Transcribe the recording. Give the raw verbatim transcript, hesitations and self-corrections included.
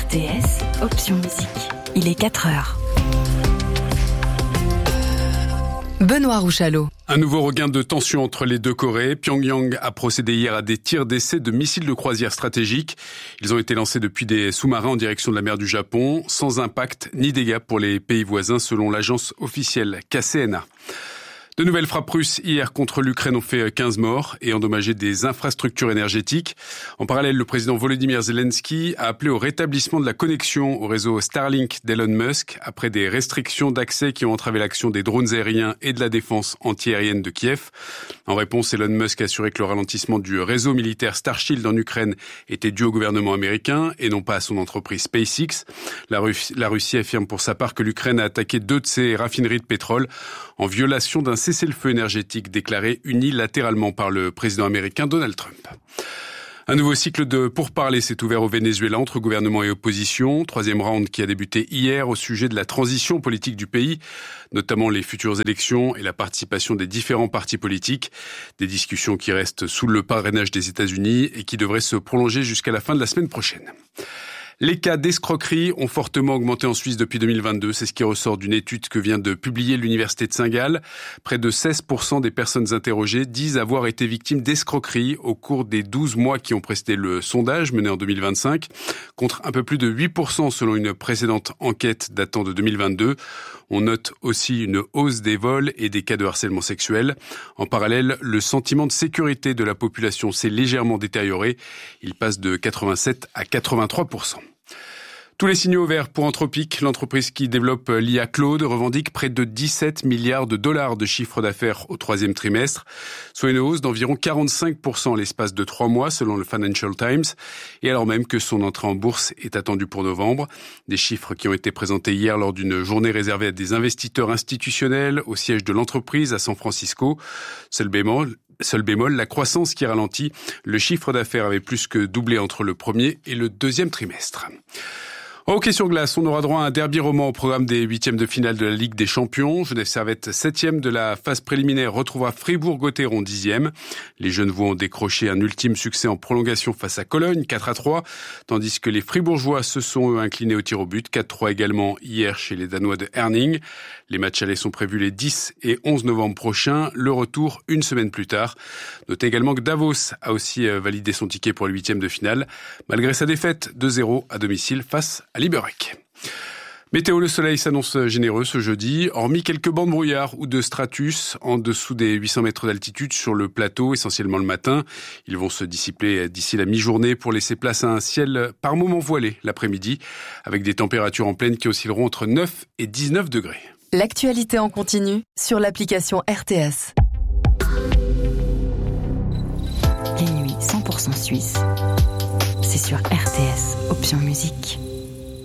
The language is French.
R T S, option musique. Il est quatre heures. Benoît Rouchalot. Un nouveau regain de tension entre les deux Corées. Pyongyang a procédé hier à des tirs d'essai de missiles de croisière stratégiques. Ils ont été lancés depuis des sous-marins en direction de la mer du Japon, sans impact ni dégâts pour les pays voisins, selon l'agence officielle K C N A. De nouvelles frappes russes hier contre l'Ukraine ont fait quinze morts et endommagé des infrastructures énergétiques. En parallèle, le président Volodymyr Zelensky a appelé au rétablissement de la connexion au réseau Starlink d'Elon Musk après des restrictions d'accès qui ont entravé l'action des drones aériens et de la défense antiaérienne de Kiev. En réponse, Elon Musk a assuré que le ralentissement du réseau militaire Starshield en Ukraine était dû au gouvernement américain et non pas à son entreprise SpaceX. La Russie, la Russie affirme pour sa part que l'Ukraine a attaqué deux de ses raffineries de pétrole en violation d'un cessez-le-feu énergétique déclaré unilatéralement par le président américain Donald Trump. Un nouveau cycle de pourparlers s'est ouvert au Venezuela entre gouvernement et opposition. Troisième round qui a débuté hier au sujet de la transition politique du pays, notamment les futures élections et la participation des différents partis politiques. Des discussions qui restent sous le parrainage des États-Unis et qui devraient se prolonger jusqu'à la fin de la semaine prochaine. Les cas d'escroquerie ont fortement augmenté en Suisse depuis deux mille vingt-deux. C'est ce qui ressort d'une étude que vient de publier l'Université de Saint-Gall. Près de seize pour cent des personnes interrogées disent avoir été victimes d'escroquerie au cours des douze mois qui ont précédé le sondage mené en deux mille vingt-cinq, contre un peu plus de huit pour cent selon une précédente enquête datant de deux mille vingt-deux. On note aussi une hausse des vols et des cas de harcèlement sexuel. En parallèle, le sentiment de sécurité de la population s'est légèrement détérioré. Il passe de quatre-vingt-sept à quatre-vingt-trois pour cent. Tous les signaux verts pour Anthropic, l'entreprise qui développe l'I A Claude, revendique près de dix-sept milliards de dollars de chiffre d'affaires au troisième trimestre, soit une hausse d'environ quarante-cinq pour cent l'espace de trois mois selon le Financial Times, et alors même que son entrée en bourse est attendue pour novembre. Des chiffres qui ont été présentés hier lors d'une journée réservée à des investisseurs institutionnels au siège de l'entreprise à San Francisco. Seul bémol, Seul bémol, la croissance qui ralentit. Le chiffre d'affaires avait plus que doublé entre le premier et le deuxième trimestre. En hockey sur glace, on aura droit à un derby roman au programme des huitièmes de finale de la Ligue des Champions. Genève Servette, septième de la phase préliminaire, retrouvera Fribourg-Gotteron, dixième. Les Genevois ont décroché un ultime succès en prolongation face à Cologne, quatre à trois, tandis que les Fribourgeois se sont eux inclinés au tir au but, quatre trois également hier chez les Danois de Herning. Les matchs allés sont prévus les dix et onze novembre prochains, le retour une semaine plus tard. Notez également que Davos a aussi validé son ticket pour le huitième de finale, malgré sa défaite deux zéro à domicile face à Liberec. Météo, le soleil s'annonce généreux ce jeudi, hormis quelques bancs de brouillard ou de stratus en dessous des huit cents mètres d'altitude sur le plateau, essentiellement le matin. Ils vont se dissiper d'ici la mi-journée pour laisser place à un ciel par moments voilé l'après-midi, avec des températures en pleine qui oscilleront entre neuf et dix-neuf degrés. L'actualité en continu sur l'application R T S. Les nuits cent pour cent suisses, c'est sur R T S, option musique.